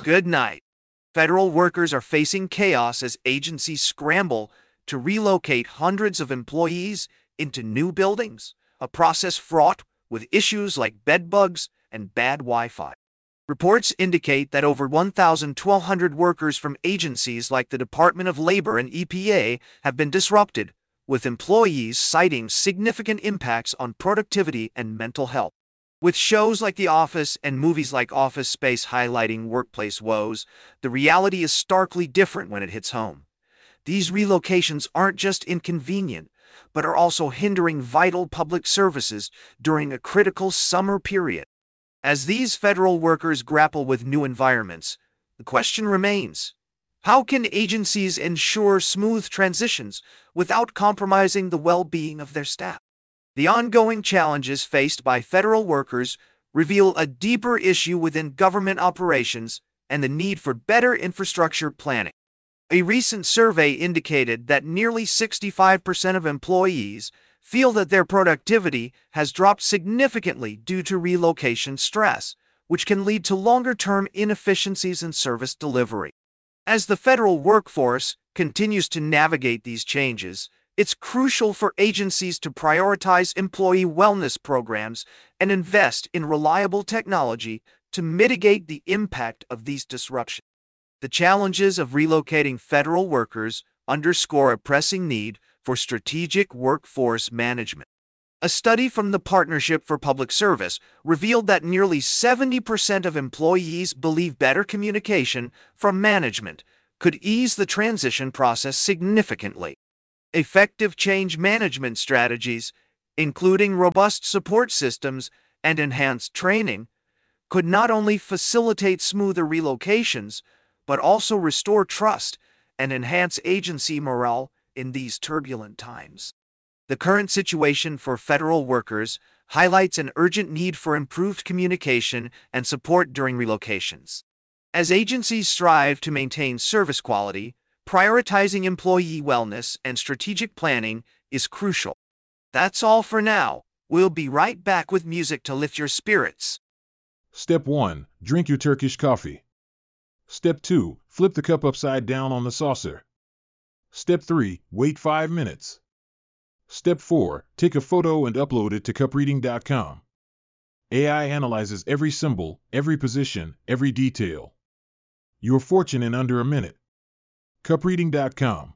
Good night. Federal workers are facing chaos as agencies scramble to relocate hundreds of employees into new buildings, a process fraught with issues like bed bugs and bad Wi-Fi. Reports indicate that over 1,200 workers from agencies like the Department of Labor and EPA have been disrupted, with employees citing significant impacts on productivity and mental health. With shows like The Office and movies like Office Space highlighting workplace woes, the reality is starkly different when it hits home. These relocations aren't just inconvenient, but are also hindering vital public services during a critical summer period. As these federal workers grapple with new environments, the question remains: how can agencies ensure smooth transitions without compromising the well-being of their staff? The ongoing challenges faced by federal workers reveal a deeper issue within government operations and the need for better infrastructure planning. A recent survey indicated that nearly 65% of employees feel that their productivity has dropped significantly due to relocation stress, which can lead to longer-term inefficiencies in service delivery. As the federal workforce continues to navigate these changes, it's crucial for agencies to prioritize employee wellness programs and invest in reliable technology to mitigate the impact of these disruptions. The challenges of relocating federal workers underscore a pressing need for strategic workforce management. A study from the Partnership for Public Service revealed that nearly 70% of employees believe better communication from management could ease the transition process significantly. Effective change management strategies, including robust support systems and enhanced training, could not only facilitate smoother relocations, but also restore trust and enhance agency morale in these turbulent times. The current situation for federal workers highlights an urgent need for improved communication and support during relocations. As agencies strive to maintain service quality, prioritizing employee wellness and strategic planning is crucial. That's all for now. We'll be right back with music to lift your spirits. Step 1. Drink your Turkish coffee. Step 2. Flip the cup upside down on the saucer. Step 3. Wait 5 minutes. Step 4. Take a photo and upload it to cupreading.com. AI analyzes every symbol, every position, every detail. Your fortune in under a minute. cupreading.com